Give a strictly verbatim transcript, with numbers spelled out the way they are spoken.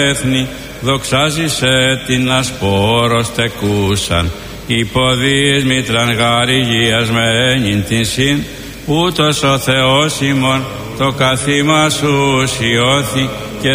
έθνη, δοξάζησε την ασπόρος τεκούσαν, υποδείς μήτραν γαρηγιασμένην την συν, ούτως ο Θεός ημών το καθήμα σου σιώθη,